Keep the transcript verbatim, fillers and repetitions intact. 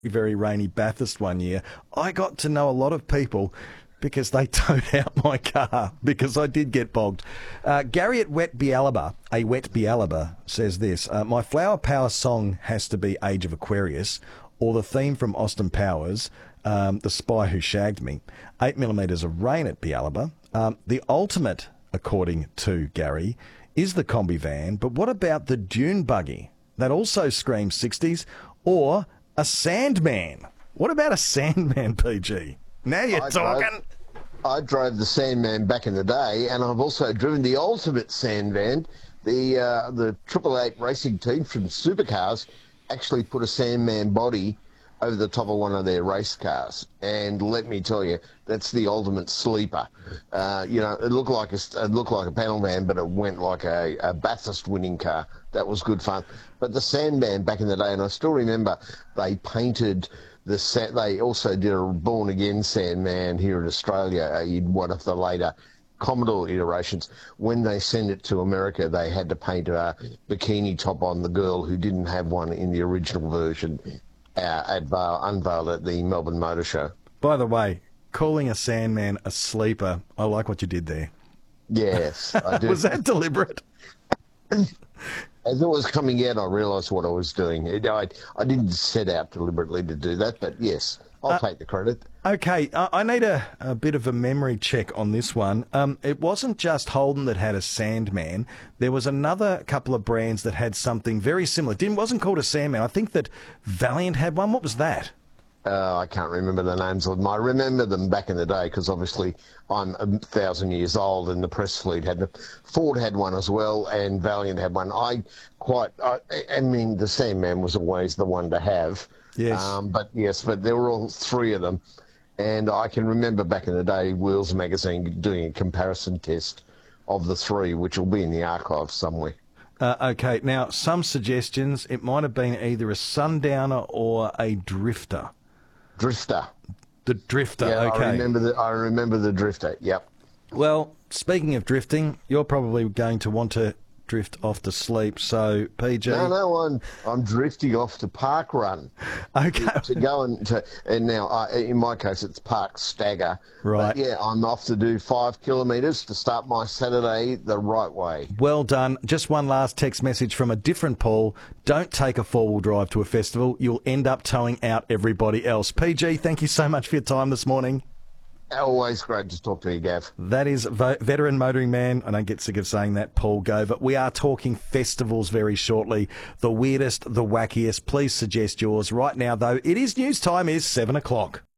very rainy Bathurst one year, I got to know a lot of people because they towed out my car because I did get bogged. Uh, Gary at Wet Bialaba, a Wet Bialaba, says this, uh, my Flower Power song has to be Age of Aquarius or the theme from Austin Powers, um, The Spy Who Shagged Me. Eight millimetres of rain at Bialaba. Um, the ultimate, according to Gary, is the Combi van, but what about the Dune buggy? That also screams sixties, or a Sandman. What about a Sandman, P G? Now you're I talking. Drove, I drove the Sandman back in the day, and I've also driven the ultimate Sandman. The uh, the Triple Eight racing team from Supercars actually put a Sandman body over the top of one of their race cars, and let me tell you, that's the ultimate sleeper. Uh, you know, it looked like a it looked like a panel van, but it went like a, a Bathurst winning car. That was good fun. But the Sandman back in the day, and I still remember they painted the set. They also did a Born Again Sandman here in Australia uh, in one of the later Commodore iterations. When they sent it to America, they had to paint a bikini top on the girl who didn't have one in the original version. Uh, adva- unveiled at the Melbourne Motor Show. By the way, calling a Sandman a sleeper, I like what you did there. Yes, I do. Was that deliberate? As it was coming out, I realised what I was doing. It, I, I didn't set out deliberately to do that, but yes, I'll uh, take the credit. Okay, uh, I need a, a bit of a memory check on this one. Um, it wasn't just Holden that had a Sandman. There was another couple of brands that had something very similar. It didn't, wasn't called a Sandman. I think that Valiant had one. What was that? Uh, I can't remember the names of them. I remember them back in the day because obviously I'm a thousand years old and the press fleet had them. Ford had one as well and Valiant had one. I quite, I, I mean, the Sandman was always the one to have. Yes. Um, but yes, but there were all three of them. And I can remember back in the day, Wheels magazine doing a comparison test of the three, which will be in the archives somewhere. Uh, okay, now some suggestions. It might have been either a Sundowner or a Drifter. Drifter. The Drifter, yeah, okay. I remember the, I remember the Drifter, yep. Well, speaking of drifting, you're probably going to want to drift off to sleep, so P G... No, no, I'm, I'm drifting off to Park Run. Okay. To, to go and... To, and now, uh, in my case, it's Park Stagger. Right. But yeah, I'm off to do five kilometres to start my Saturday the right way. Well done. Just one last text message from a different Paul. Don't take a four-wheel drive to a festival. You'll end up towing out everybody else. P G, thank you so much for your time this morning. Always great to talk to you, Gav. That is vo- veteran motoring man. I don't get sick of saying that, Paul Gove. But we are talking festivals very shortly. The weirdest, the wackiest. Please suggest yours. Right now, though, it is news time. Is seven o'clock.